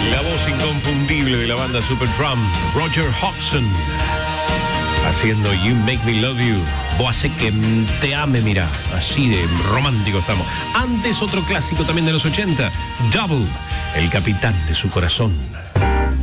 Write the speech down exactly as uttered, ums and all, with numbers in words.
La voz inconfundible de la banda Supertramp, Roger Hodgson, haciendo You Make Me Love You. Vos hace que te ame, mira, así de romántico estamos. Antes otro clásico también de los ochenta, Double, el capitán de su corazón.